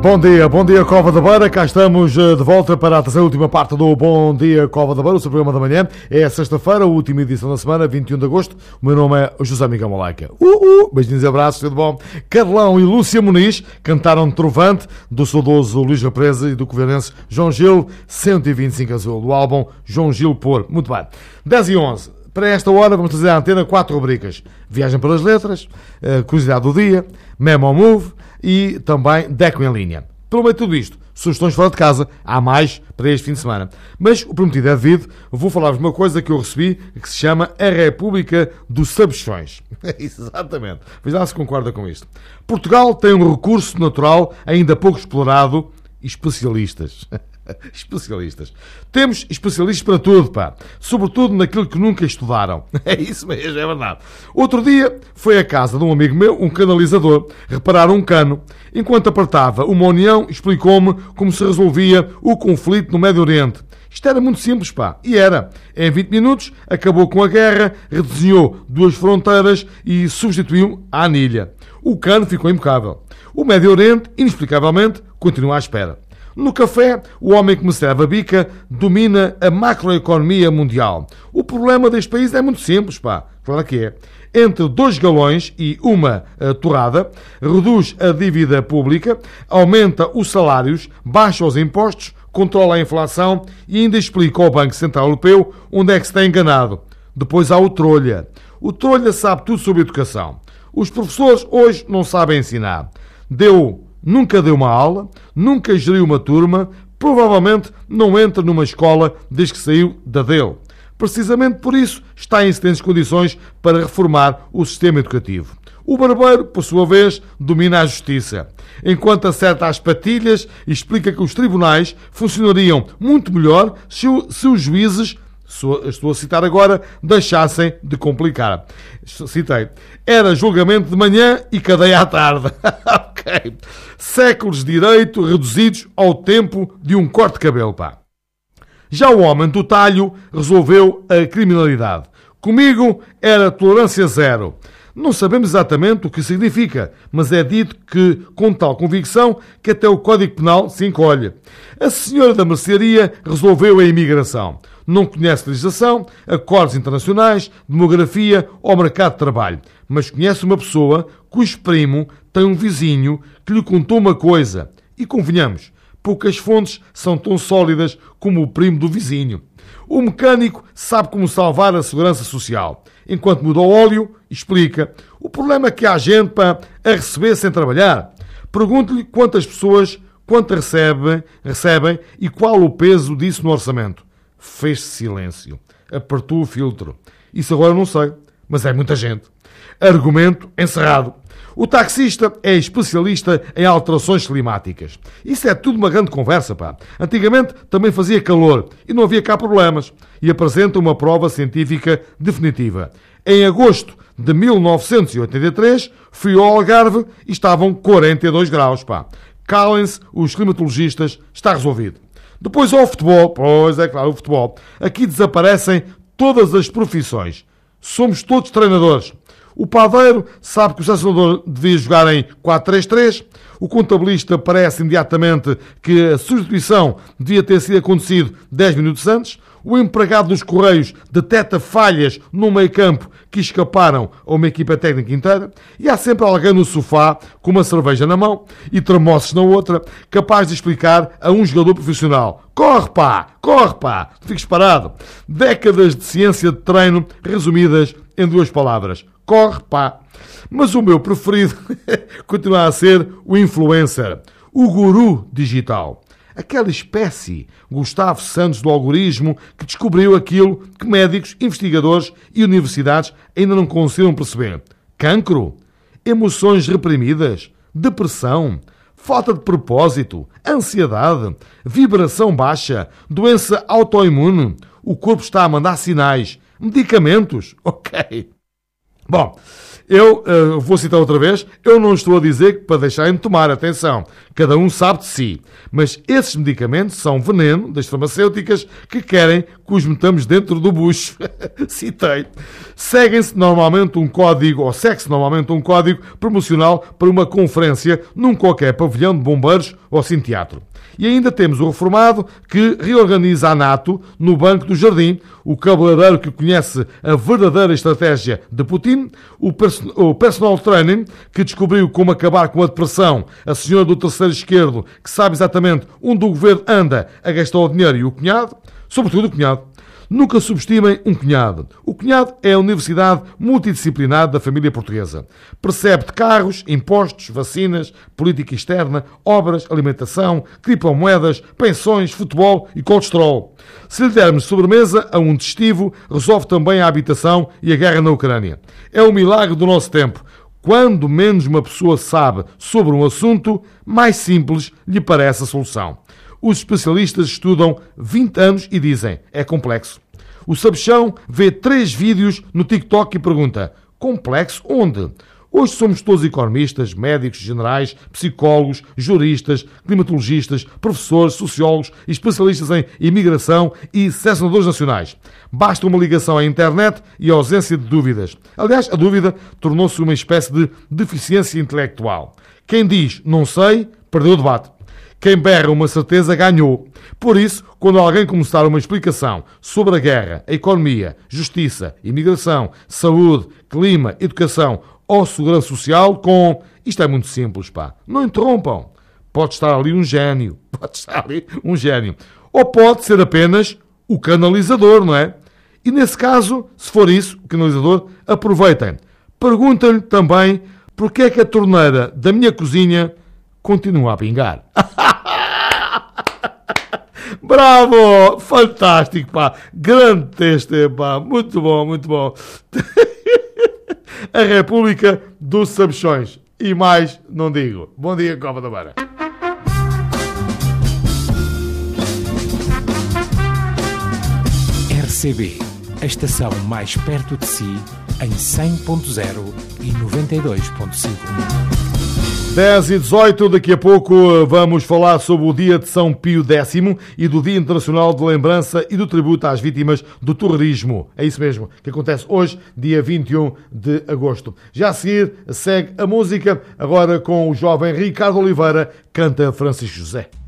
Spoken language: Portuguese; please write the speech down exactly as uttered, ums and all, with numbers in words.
Bom dia, bom dia Cova da Beira, cá estamos de volta para a terceira e última parte do Bom Dia Cova da Beira, o seu programa da manhã. É sexta-feira, a última edição da semana, vinte e um de agosto. O meu nome é José Miguel Malaika. Uh, uh, beijinhos e abraços, tudo bom? Carlão e Lúcia Muniz cantaram Trovante, do saudoso Luís Represa e do coverense João Gil, cento e vinte e cinco Azul, do álbum João Gil Por. Muito bem, dez e onze. Para esta hora vamos trazer à antena quatro rubricas: Viagem pelas Letras, Curiosidade do Dia, Memo Move e também Deco em Linha. Pelo meio de tudo isto, sugestões fora de casa, há mais para este fim de semana. Mas o prometido é devido, vou falar-vos de uma coisa que eu recebi que se chama a República dos Sabichões. Exatamente. Veja lá se concorda com isto. Portugal tem um recurso natural ainda pouco explorado: especialistas. Especialistas. Temos especialistas para tudo, pá. Sobretudo naquilo que nunca estudaram. É isso mesmo, é verdade. Outro dia foi à casa de um amigo meu, um canalizador, reparar um cano. Enquanto apertava uma união, explicou-me como se resolvia o conflito no Médio Oriente. Isto era muito simples, pá. E era. Em vinte minutos, acabou com a guerra, redesenhou duas fronteiras e substituiu a anilha. O cano ficou impecável. O Médio Oriente, inexplicavelmente, continua à espera. No café, o homem que me serve a bica domina a macroeconomia mundial. O problema deste país é muito simples, pá. Claro que é. Entre dois galões e uma uh, torrada, reduz a dívida pública, aumenta os salários, baixa os impostos, controla a inflação e ainda explica ao Banco Central Europeu onde é que se tem enganado. Depois há o trolha. O trolha sabe tudo sobre educação. Os professores hoje não sabem ensinar. Deu... Nunca deu uma aula, nunca geriu uma turma, provavelmente não entra numa escola desde que saiu da dele. Precisamente por isso está em excelentes condições para reformar o sistema educativo. O barbeiro, por sua vez, domina a justiça. Enquanto acerta as patilhas e explica que os tribunais funcionariam muito melhor se, o, se os juízes, estou a citar agora, deixassem de complicar. Citei. Era julgamento de manhã e cadeia à tarde. Ok. Séculos de direito reduzidos ao tempo de um corte de cabelo, pá. Já o homem do talho resolveu a criminalidade. Comigo era tolerância zero. Não sabemos exatamente o que significa, mas é dito que, com tal convicção, que até o Código Penal se encolhe. A senhora da mercearia resolveu a imigração. Não conhece legislação, acordos internacionais, demografia ou mercado de trabalho, mas conhece uma pessoa cujo primo tem um vizinho que lhe contou uma coisa. E convenhamos, poucas fontes são tão sólidas como o primo do vizinho. O mecânico sabe como salvar a segurança social. Enquanto muda o óleo, explica. O problema é que há gente para a receber sem trabalhar. Pergunte-lhe quantas pessoas, quanto recebem, recebem e qual o peso disso no orçamento. Fez-se silêncio. Apertou o filtro. Isso agora não sei, mas é muita gente. Argumento encerrado. O taxista é especialista em alterações climáticas. Isso é tudo uma grande conversa, pá. Antigamente também fazia calor e não havia cá problemas. E apresenta uma prova científica definitiva. Em agosto de mil novecentos e oitenta e três, fui ao Algarve e estavam quarenta e dois graus, pá. Calem-se os climatologistas, está resolvido. Depois ao futebol, pois é claro, o futebol. Aqui desaparecem todas as profissões. Somos todos treinadores. O padeiro sabe que o selecionador devia jogar em quatro três três. O contabilista parece imediatamente que a substituição devia ter sido acontecido dez minutos antes. O empregado dos Correios detecta falhas no meio-campo que escaparam a uma equipa técnica inteira. E há sempre alguém no sofá com uma cerveja na mão e termossos na outra, capaz de explicar a um jogador profissional: corre pá, corre pá, fiques parado. Décadas de ciência de treino resumidas em duas palavras: corre pá. Mas o meu preferido continua a ser o influencer, o guru digital. Aquela espécie, Gustavo Santos do algoritmo, que descobriu aquilo que médicos, investigadores e universidades ainda não conseguiram perceber. Cancro, emoções reprimidas, depressão, falta de propósito, ansiedade, vibração baixa, doença autoimune. O corpo está a mandar sinais. Medicamentos? Ok. Bom, Eu uh, vou citar outra vez, eu não estou a dizer que para deixarem de tomar, atenção, cada um sabe de si, mas esses medicamentos são veneno das farmacêuticas que querem que os metamos dentro do bucho. Citei. Seguem-se normalmente um código, ou segue-se normalmente um código promocional para uma conferência num qualquer pavilhão de bombeiros ou cine-teatro. E ainda temos o reformado que reorganiza a NATO no Banco do Jardim, o cabeleireiro que conhece a verdadeira estratégia de Putin, o, perso- o personal training que descobriu como acabar com a depressão, a senhora do terceiro esquerdo que sabe exatamente onde o governo anda a gastar o dinheiro e o cunhado, sobretudo o cunhado. Nunca subestimem um cunhado. O cunhado é a universidade multidisciplinar da família portuguesa. Percebe de carros, impostos, vacinas, política externa, obras, alimentação, criptomoedas, pensões, futebol e colesterol. Se lhe dermos sobremesa a um digestivo, resolve também a habitação e a guerra na Ucrânia. É o milagre do nosso tempo. Quando menos uma pessoa sabe sobre um assunto, mais simples lhe parece a solução. Os especialistas estudam vinte anos e dizem, é complexo. O sabichão vê três vídeos no TikTok e pergunta, complexo onde? Hoje somos todos economistas, médicos, generais, psicólogos, juristas, climatologistas, professores, sociólogos, especialistas em imigração e selecionadores nacionais. Basta uma ligação à internet e a ausência de dúvidas. Aliás, a dúvida tornou-se uma espécie de deficiência intelectual. Quem diz não sei, perdeu o debate. Quem berra uma certeza ganhou. Por isso, quando alguém começar uma explicação sobre a guerra, a economia, justiça, imigração, saúde, clima, educação ou segurança social com... Isto é muito simples, pá. Não interrompam. Pode estar ali um gênio. Pode estar ali um gênio. Ou pode ser apenas o canalizador, não é? E nesse caso, se for isso, o canalizador, aproveitem. Perguntem-lhe também porque é que a torneira da minha cozinha continua a pingar. Bravo! Fantástico, pá! Grande texto, pá! Muito bom, muito bom. A República dos Sabichões. E mais, não digo. Bom dia, Cova da Beira. R C B, a estação mais perto de si, em cem ponto zero e noventa e dois ponto cinco. dez e dezoito, daqui a pouco vamos falar sobre o dia de São Pio X e do Dia Internacional de Lembrança e do Tributo às Vítimas do Terrorismo. É isso mesmo, que acontece hoje, dia vinte e um de agosto. Já a seguir, segue a música, agora com o jovem Ricardo Oliveira, canta Francisco José.